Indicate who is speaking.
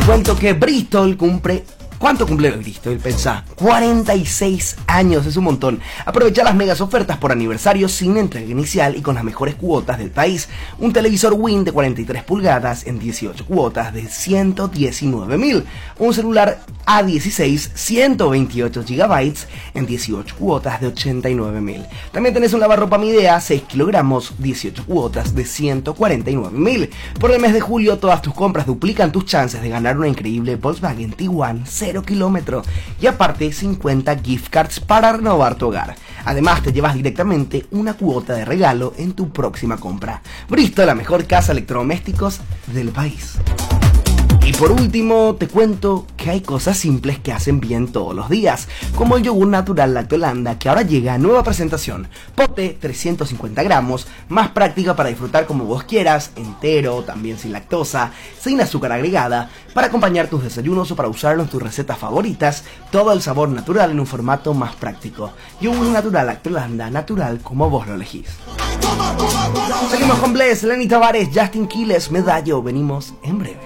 Speaker 1: cuento que Bristol cumple... ¿Cuánto cumple Bristol? Pensá, 46 años, es un montón. Aprovecha las megas ofertas por aniversario sin entrega inicial y con las mejores cuotas del país. Un televisor Win de 43 pulgadas en 18 cuotas de 119.000. Un celular A16 128 GB en 18 cuotas de 89.000. También tenés un lavarropa Midea 6 kilogramos, 18 cuotas de 149.000. Por el mes de julio todas tus compras duplican tus chances de ganar una increíble Volkswagen Tiguan 0 kilómetros y aparte 50 gift cards para renovar tu hogar. Además te llevas directamente una cuota de regalo en tu próxima compra. Bristol, la mejor casa de electrodomésticos del país. Y por último, te cuento que hay cosas simples que hacen bien todos los días, como el yogur natural Lactolanda, que ahora llega a nueva presentación. Pote 350 gramos, más práctica para disfrutar como vos quieras, entero, también sin lactosa, sin azúcar agregada, para acompañar tus desayunos o para usarlo en tus recetas favoritas, todo el sabor natural en un formato más práctico. Yogur natural Lactolanda, natural como vos lo elegís. Seguimos con Bless, Lenny Tavares, Justin Quiles, Medallo, venimos en breve.